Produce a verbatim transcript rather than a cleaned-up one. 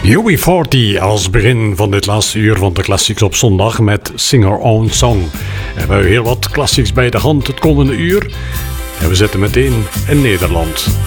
U B veertig als begin van dit laatste uur van de Classics op zondag met Sing Our Own Song. We hebben heel wat classics bij de hand het komende uur. En we zitten meteen in Nederland.